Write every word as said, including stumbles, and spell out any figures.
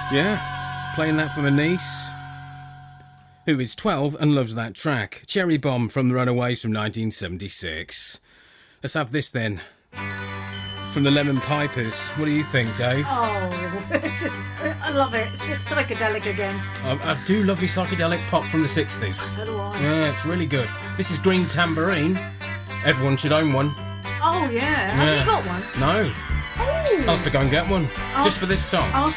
Yeah, playing that for my niece, who is twelve and loves that track. Cherry Bomb from the Runaways from nineteen seventy-six. Let's have this then, from the Lemon Pipers. What do you think, Dave? Oh, it's just, I love it. It's just psychedelic again. I, I do love your psychedelic pop from the sixties. So do I. Yeah, it's really good. This is Green Tambourine. Everyone should own one. Oh, yeah. Have Yeah. you got one? No. Oh. I'll have to go and get one, I'll- just for this song. I'll